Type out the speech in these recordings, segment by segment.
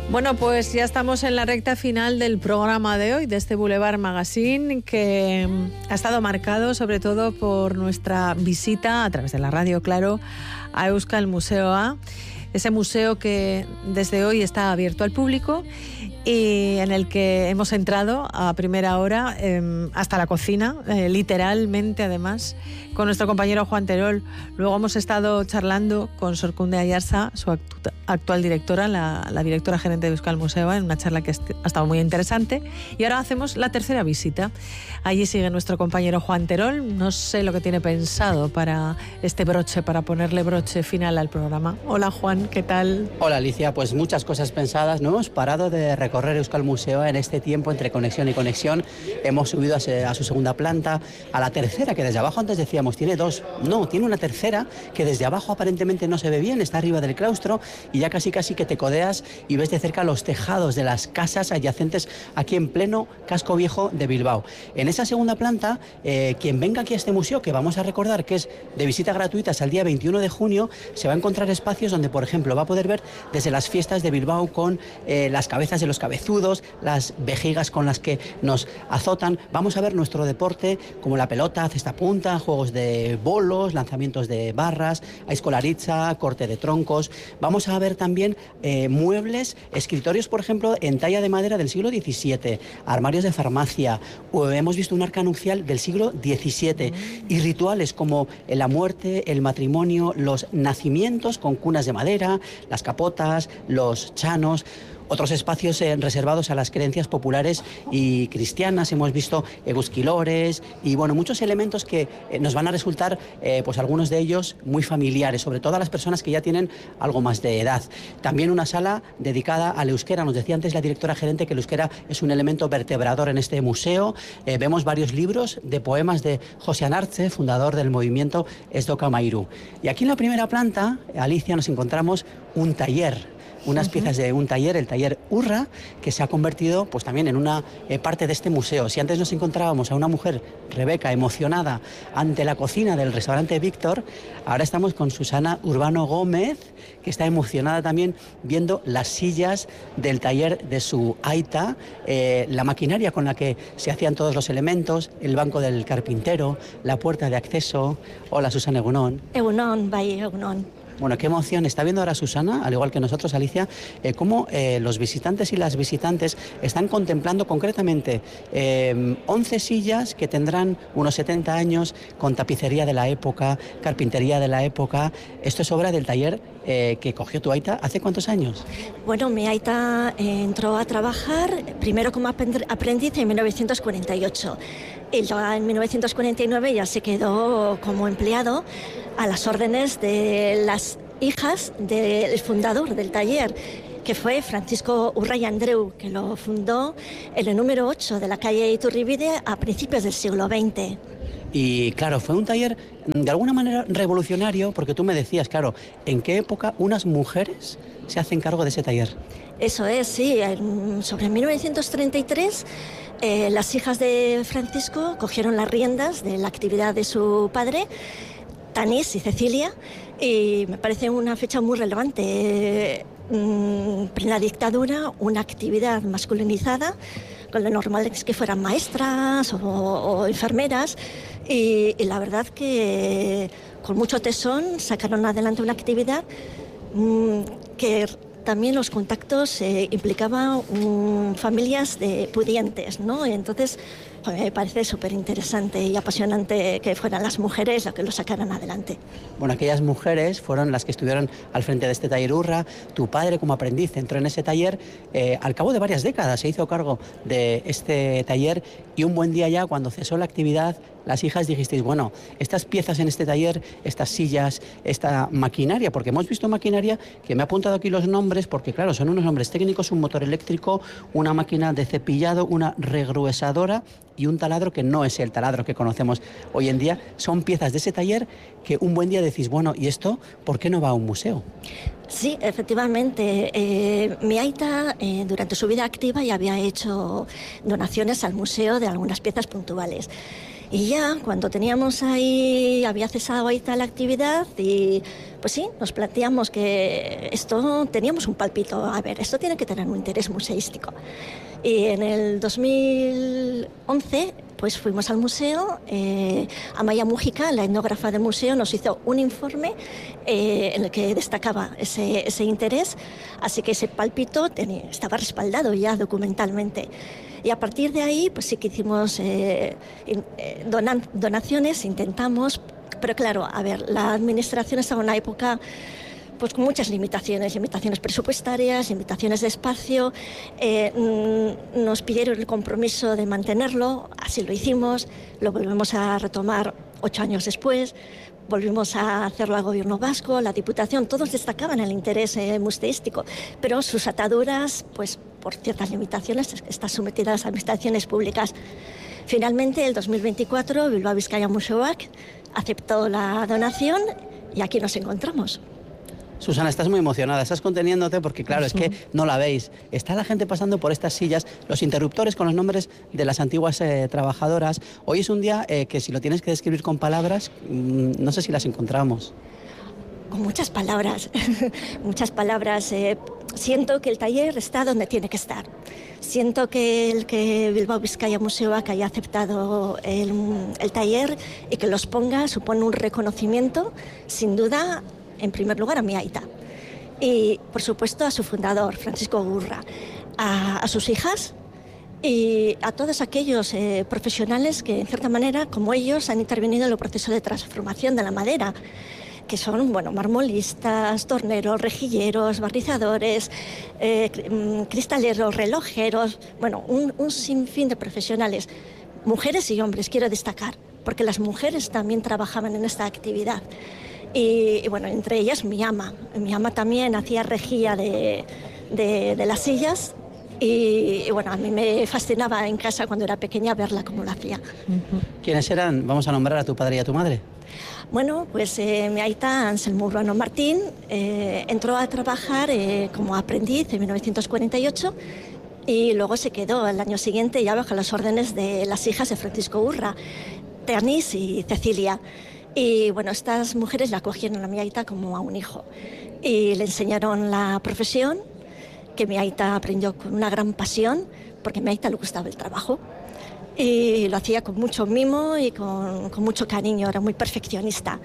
Bueno, pues ya estamos en la recta final del programa de hoy, de este Boulevard Magazine, que ha estado marcado sobre todo por nuestra visita, a través de la radio, claro, a Euskal Museoa, ese museo que desde hoy está abierto al público y en el que hemos entrado a primera hora hasta la cocina, literalmente además, con nuestro compañero Juan Terol. Luego hemos estado charlando con Sorkunde Ayarza, su actual directora, la directora gerente de Euskal Museoa, en una charla que ha estado muy interesante. Y ahora hacemos la tercera visita. Allí sigue nuestro compañero Juan Terol. No sé lo que tiene pensado para este broche, para ponerle broche final al programa. Hola Juan, ¿qué tal? Hola Alicia, pues muchas cosas pensadas. No hemos parado de recorrer Euskal Museoa en este tiempo entre conexión y conexión. Hemos subido a su segunda planta, a la tercera, que desde abajo antes decíamos tiene dos, no, tiene una tercera que desde abajo aparentemente no se ve bien, está arriba del claustro y ya casi que te codeas y ves de cerca los tejados de las casas adyacentes aquí en pleno casco viejo de Bilbao. En esa segunda planta, quien venga aquí a este museo, que vamos a recordar que es de visita gratuita hasta el día 21 de junio, se va a encontrar espacios donde, por ejemplo, va a poder ver desde las fiestas de Bilbao con las cabezas de los cabezudos, las vejigas con las que nos azotan. Vamos a ver nuestro deporte como la pelota, cesta punta, juegos de bolos, lanzamientos de barras, escolaritza, corte de troncos. Vamos a ver también muebles, escritorios, por ejemplo, en talla de madera del siglo XVII, armarios de farmacia, hemos visto un arca nupcial del siglo XVII y rituales como la muerte, el matrimonio, los nacimientos con cunas de madera, las capotas, los chanos. Otros espacios reservados a las creencias populares y cristianas. Hemos visto egusquilores y bueno, muchos elementos que nos van a resultar, pues algunos de ellos muy familiares, sobre todo a las personas que ya tienen algo más de edad. También una sala dedicada al euskera. Nos decía antes la directora gerente que el euskera es un elemento vertebrador en este museo. Vemos varios libros de poemas de José Anartze, fundador del movimiento Esdoka Mairu. Y aquí en la primera planta, Alicia, nos encontramos un taller. Unas piezas de un taller, el taller Urra, que se ha convertido pues también en una parte de este museo. Si antes nos encontrábamos a una mujer, Rebeca, emocionada ante la cocina del restaurante Víctor, ahora estamos con Susana Urbano Gómez, que está emocionada también viendo las sillas del taller de su aita, la maquinaria con la que se hacían todos los elementos, el banco del carpintero, la puerta de acceso. Hola Susana, egunon. Egunon, bai, egunon. Bueno, qué emoción. Está viendo ahora Susana, al igual que nosotros, Alicia, cómo los visitantes y las visitantes están contemplando concretamente 11 sillas que tendrán unos 70 años, con tapicería de la época, carpintería de la época. Esto es obra del taller que cogió tu aita. ¿Hace cuántos años? Bueno, mi aita entró a trabajar primero como aprendiz en 1948. Y ya en 1949 ya se quedó como empleado a las órdenes de las hijas del fundador del taller, que fue Francisco Urra y Andreu, que lo fundó en el número 8 de la calle Iturribide a principios del siglo XX. Y claro, fue un taller de alguna manera revolucionario, porque tú me decías, claro, ¿en qué época unas mujeres se hacen cargo de ese taller? Eso es, sí. Sobre 1933, las hijas de Francisco cogieron las riendas de la actividad de su padre, Tanís y Cecilia, y me parece una fecha muy relevante. Plena dictadura, una actividad masculinizada, con lo normal es que fueran maestras o enfermeras, y la verdad que con mucho tesón sacaron adelante una actividad que también los contactos implicaban familias de pudientes, ¿no? Entonces me parece súper interesante y apasionante que fueran las mujeres las que lo sacaran adelante. Bueno, aquellas mujeres fueron las que estuvieron al frente de este taller Urra. Tu padre, como aprendiz, entró en ese taller. Al cabo de varias décadas se hizo cargo de este taller y un buen día ya, cuando cesó la actividad, las hijas dijisteis, bueno, estas piezas en este taller, estas sillas, esta maquinaria, porque hemos visto maquinaria que me ha apuntado aquí los nombres, porque claro, son unos nombres técnicos, un motor eléctrico, una máquina de cepillado, una regruesadora y un taladro que no es el taladro que conocemos hoy en día. Son piezas de ese taller que un buen día decís, bueno, ¿y esto por qué no va a un museo? Sí, efectivamente. Mi aita, durante su vida activa, ya había hecho donaciones al museo de algunas piezas puntuales. Y ya cuando teníamos ahí, había cesado ahí tal actividad y pues sí, nos planteamos que teníamos un palpito, a ver, esto tiene que tener un interés museístico. Y en el 2011 pues fuimos al museo, Amaya Mújica, la etnógrafa del museo, nos hizo un informe en el que destacaba ese interés, así que ese pálpito estaba respaldado ya documentalmente. Y a partir de ahí, pues sí que hicimos donaciones, intentamos, pero claro, a ver, la administración estaba en una época pues con muchas limitaciones presupuestarias, limitaciones de espacio. Nos pidieron el compromiso de mantenerlo, así lo hicimos, lo volvemos a retomar 8 años después, volvimos a hacerlo al gobierno vasco, la Diputación, todos destacaban el interés museístico, pero sus ataduras, pues por ciertas limitaciones, están sometidas a las administraciones públicas. Finalmente, el 2024, Bilbao Bizkaia Museoak aceptó la donación y aquí nos encontramos. Susana, estás muy emocionada, estás conteniéndote porque claro, es que no la veis. Está la gente pasando por estas sillas, los interruptores con los nombres de las antiguas trabajadoras. Hoy es un día que si lo tienes que describir con palabras, no sé si las encontramos. Con muchas palabras, muchas palabras. Siento que el taller está donde tiene que estar. Siento que Bilbao Bizkaia Museoak haya aceptado el taller y que los ponga supone un reconocimiento, sin duda, en primer lugar a mi aita y por supuesto a su fundador, Francisco Gurra, a sus hijas y a todos aquellos profesionales que en cierta manera, como ellos, han intervenido en el proceso de transformación de la madera, que son, bueno, marmolistas, torneros, rejilleros, barnizadores, cristaleros, relojeros, bueno, un sinfín de profesionales, mujeres y hombres, quiero destacar, porque las mujeres también trabajaban en esta actividad. Y bueno, entre ellas mi ama también hacía rejilla de las sillas y bueno, a mí me fascinaba en casa cuando era pequeña verla cómo lo hacía. ¿Quiénes eran? Vamos a nombrar a tu padre y a tu madre. Bueno, pues mi aita Anselmo Urbano Martín entró a trabajar como aprendiz en 1948 y luego se quedó el año siguiente ya bajo las órdenes de las hijas de Francisco Gurra, Teanis y Cecilia. Y bueno, estas mujeres la acogieron a mi aita como a un hijo y le enseñaron la profesión, que mi aita aprendió con una gran pasión, porque a mi aita le gustaba el trabajo y lo hacía con mucho mimo y con mucho cariño, era muy perfeccionista.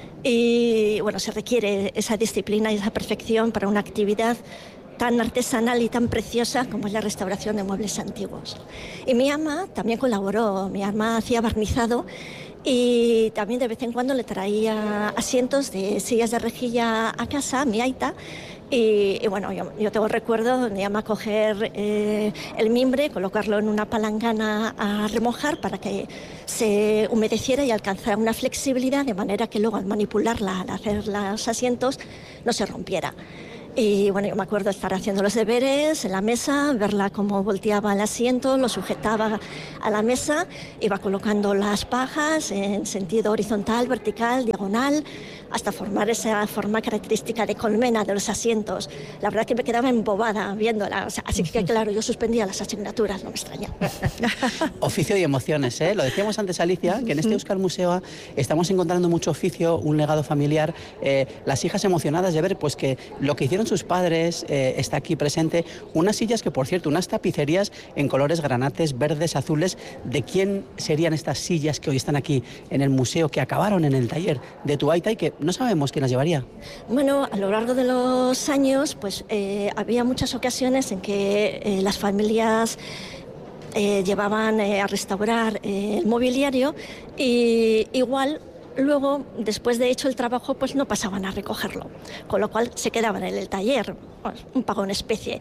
Y bueno, se requiere esa disciplina y esa perfección para una actividad tan artesanal y tan preciosa como es la restauración de muebles antiguos. Y mi ama también colaboró, mi ama hacía barnizado y también de vez en cuando le traía asientos de sillas de rejilla a casa, a mi aita, y bueno, yo tengo el recuerdo de mi ama coger el mimbre, colocarlo en una palangana a remojar para que se humedeciera y alcanzara una flexibilidad de manera que luego al manipularla, al hacer los asientos, no se rompiera. Y bueno, yo me acuerdo estar haciendo los deberes en la mesa, verla cómo volteaba el asiento, lo sujetaba a la mesa, iba colocando las pajas en sentido horizontal, vertical, diagonal, hasta formar esa forma característica de colmena de los asientos. La verdad que me quedaba embobada viéndola, o sea, así que claro, yo suspendía las asignaturas, no me extraña. Oficio y emociones, ¿eh? Lo decíamos antes, Alicia, que en este Euskal Museoa estamos encontrando mucho oficio, un legado familiar, las hijas emocionadas de ver pues que lo que hicieron sus padres está aquí presente, unas sillas que, por cierto, unas tapicerías en colores granates, verdes, azules. ¿De quién serían estas sillas que hoy están aquí en el museo, que acabaron en el taller de tu aita y que no sabemos quién las llevaría? Bueno, a lo largo de los años, pues había muchas ocasiones en que las familias llevaban a restaurar el mobiliario y igual luego, después de hecho el trabajo, pues no pasaban a recogerlo, con lo cual se quedaban en el taller, un pago en especie.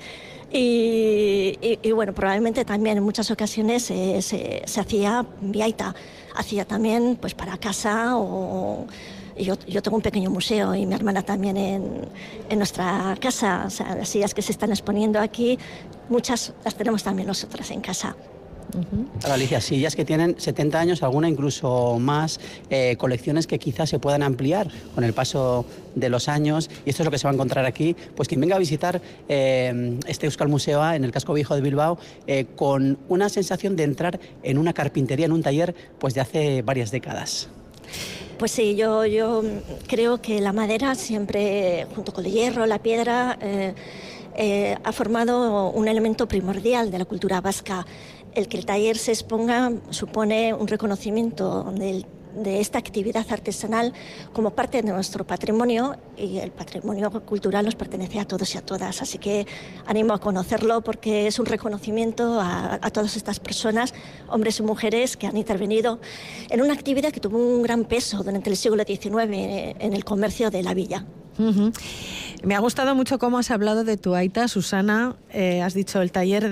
Y bueno, probablemente también en muchas ocasiones se hacía mi aita, hacía también pues para casa o... Yo tengo un pequeño museo y mi hermana también en nuestra casa, o sea, las sillas que se están exponiendo aquí, muchas las tenemos también nosotras en casa. Claro, Alicia, sillas que tienen 70 años, alguna incluso más, colecciones que quizás se puedan ampliar con el paso de los años, y esto es lo que se va a encontrar aquí. Pues quien venga a visitar este Euskal Museoa en el casco viejo de Bilbao, con una sensación de entrar en una carpintería, en un taller pues de hace varias décadas. Pues sí, yo creo que la madera siempre, junto con el hierro, la piedra, ha formado un elemento primordial de la cultura vasca. El que el taller se exponga supone un reconocimiento de esta actividad artesanal como parte de nuestro patrimonio, y el patrimonio cultural nos pertenece a todos y a todas. Así que animo a conocerlo porque es un reconocimiento a todas estas personas, hombres y mujeres, que han intervenido en una actividad que tuvo un gran peso durante el siglo XIX en el comercio de la villa. Me ha gustado mucho cómo has hablado de tu aita, Susana. Has dicho, el taller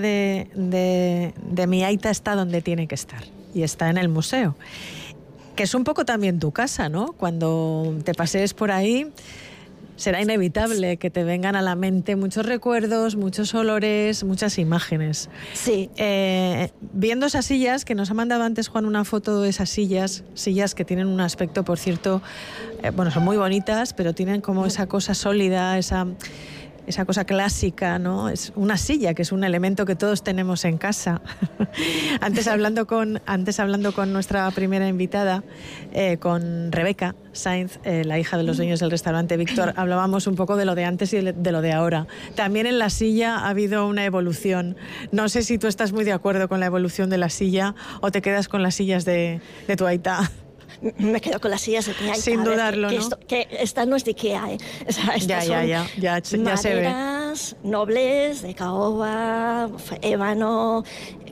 de mi aita está donde tiene que estar, y está en el museo, que es un poco también tu casa, ¿no? Cuando te pasees por ahí, será inevitable que te vengan a la mente muchos recuerdos, muchos olores, muchas imágenes. Sí. Viendo esas sillas, que nos ha mandado antes Juan una foto de esas sillas que tienen un aspecto, por cierto, son muy bonitas, pero tienen como esa cosa sólida, esa cosa clásica, ¿no? Es una silla, que es un elemento que todos tenemos en casa. Antes hablando con nuestra primera invitada, con Rebeca Sainz, la hija de los dueños del restaurante Víctor, hablábamos un poco de lo de antes y de lo de ahora. También en la silla ha habido una evolución. No sé si tú estás muy de acuerdo con la evolución de la silla o te quedas con las sillas de tu aita. Me quedo con las sillas de mi aita. Sin dudarlo, ¿no? Que esta no es de Ikea, ¿eh? O sea, estas ya se ve. Maderas nobles, de caoba, ébano,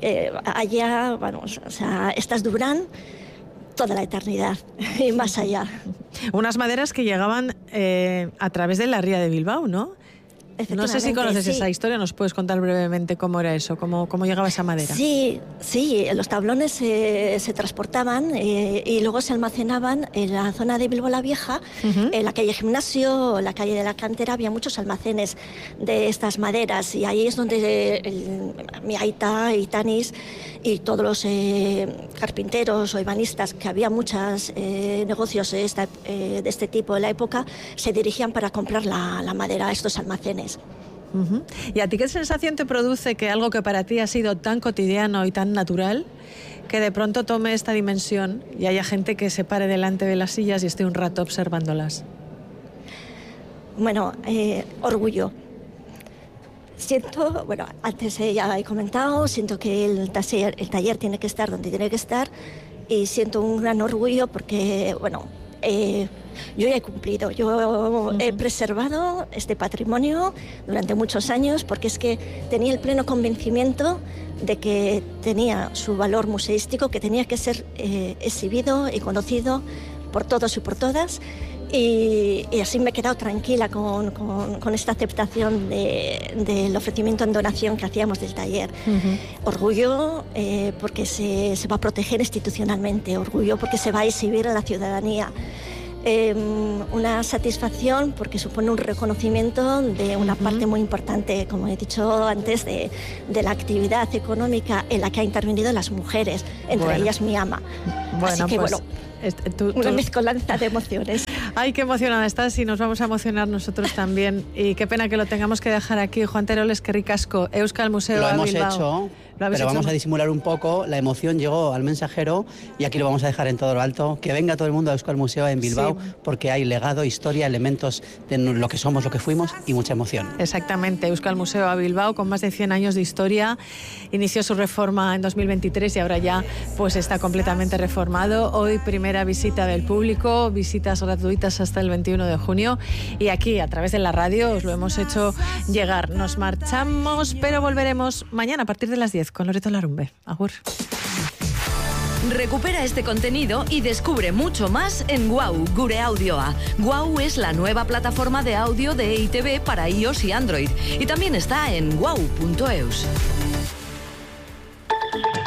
haya, o sea, estas duran toda la eternidad y más allá. Unas maderas que llegaban a través de la ría de Bilbao, ¿no? No sé si conoces esa historia, ¿nos puedes contar brevemente cómo era eso, cómo llegaba esa madera? Sí, los tablones se transportaban y luego se almacenaban en la zona de Bilbao la Vieja, en la calle Gimnasio, la calle de la Cantera, había muchos almacenes de estas maderas, y ahí es donde mi aita y Tanis y todos los carpinteros o ebanistas, que había muchos negocios de este tipo en la época, se dirigían para comprar la madera a estos almacenes. ¿Y a ti qué sensación te produce que algo que para ti ha sido tan cotidiano y tan natural, que de pronto tome esta dimensión y haya gente que se pare delante de las sillas y esté un rato observándolas? Bueno, orgullo. Siento, antes ya he comentado, siento que el taller tiene que estar donde tiene que estar, y siento un gran orgullo porque, yo ya he cumplido, yo he preservado este patrimonio durante muchos años, porque es que tenía el pleno convencimiento de que tenía su valor museístico, que tenía que ser exhibido y conocido por todos y por todas, y así me he quedado tranquila con esta aceptación del ofrecimiento en donación que hacíamos del taller. Orgullo porque se va a proteger institucionalmente, orgullo porque se va a exhibir a la ciudadanía. Una satisfacción porque supone un reconocimiento de una parte muy importante, como he dicho antes, de la actividad económica en la que ha intervenido las mujeres, entre ellas mi ama. Así que una mezcolanza de emociones. Ay, qué emocionada estás, y nos vamos a emocionar nosotros también. Y qué pena que lo tengamos que dejar aquí. Juan Teroles, qué ricasco. Euskal Museoa Bilbao. Lo hemos hecho, pero vamos a disimular un poco. La emoción llegó al mensajero y aquí lo vamos a dejar en todo lo alto. Que venga todo el mundo a Euskal Museoa en Bilbao, porque hay legado, historia, elementos de lo que somos, lo que fuimos y mucha emoción. Exactamente. Euskal Museoa Bilbao, con más de 100 años de historia, inició su reforma en 2023 y ahora ya pues está completamente reformado. Hoy primera visita del público, visitas gratuitas hasta el 21 de junio, y aquí a través de la radio os lo hemos hecho llegar. Nos marchamos, pero volveremos mañana a partir de las 10 con Loreto Larumbe. Agur. Recupera este contenido y descubre mucho más en Guau, Gure Audioa. Guau es la nueva plataforma de audio de EITV para iOS y Android, y también está en guau.eus.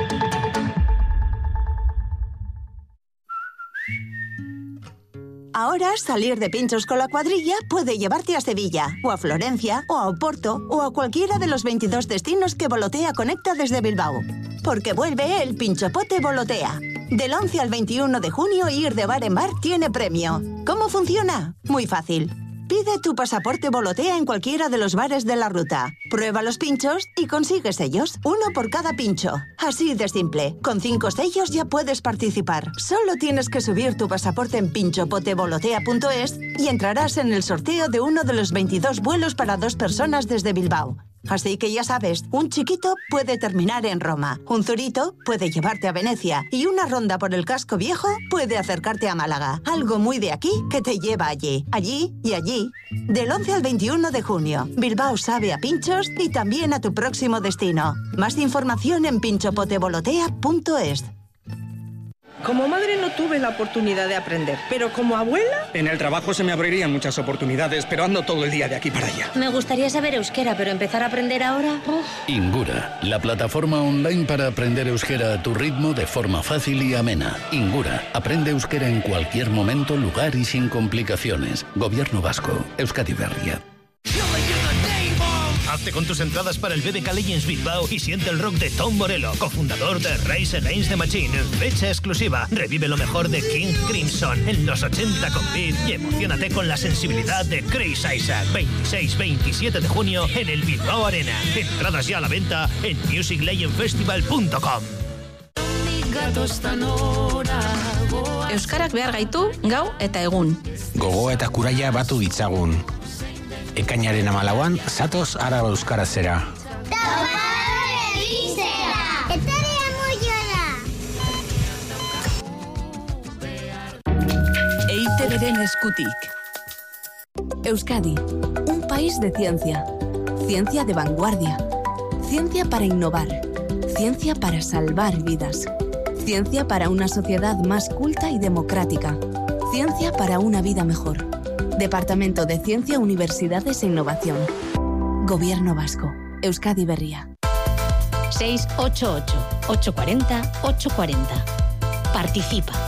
Ahora Ahora, salir de pinchos con la cuadrilla puede llevarte a Sevilla, o a Florencia, o a Oporto, o a cualquiera de los 22 destinos que Volotea conecta desde Bilbao. Porque vuelve el Pinchopote Volotea. Del 11 al 21 de junio, ir de bar en bar tiene premio. ¿Cómo funciona? Muy fácil. Pide tu pasaporte Volotea en cualquiera de los bares de la ruta. Prueba los pinchos y consigue sellos, uno por cada pincho. Así de simple. Con 5 sellos ya puedes participar. Solo tienes que subir tu pasaporte en pinchopotevolotea.es y entrarás en el sorteo de uno de los 22 vuelos para 2 personas desde Bilbao. Así que ya sabes, un chiquito puede terminar en Roma, un zurito puede llevarte a Venecia y una ronda por el casco viejo puede acercarte a Málaga. Algo muy de aquí que te lleva allí, allí y allí. Del 11 al 21 de junio, Bilbao sabe a pinchos y también a tu próximo destino. Más información en pinchopotevolotea.es. Como madre no tuve la oportunidad de aprender, pero como abuela... En el trabajo se me abrirían muchas oportunidades, pero ando todo el día de aquí para allá. Me gustaría saber euskera, pero empezar a aprender ahora... Ingura, la plataforma online para aprender euskera a tu ritmo de forma fácil y amena. Ingura, aprende euskera en cualquier momento, lugar y sin complicaciones. Gobierno vasco, Euskadi Berria. Hazte con tus entradas para el BBK Legends Bilbao y siente el rock de Tom Morello, cofundador de Rise Against the Machine. Fecha exclusiva. Revive lo mejor de King Crimson en los 80 con Beat y emocionate con la sensibilidad de Chris Isaac. 26-27 de junio en el Bilbao Arena. Entradas ya a la venta en musiclegendfestival.com. Euskarak behar gaitu, gau eta egun. Gogo eta kuraia batu ditzagun. Ekainaren 14an, zatoz Araba Euskarazera. EITBren eskutik. Euskadi, un país de ciencia. Ciencia de vanguardia. Ciencia para innovar. Ciencia para salvar vidas. Ciencia para una sociedad más culta y democrática. Ciencia para una vida mejor. Departamento de Ciencia, Universidades e Innovación. Gobierno Vasco. Euskadi Berria. 688-840-840. Participa.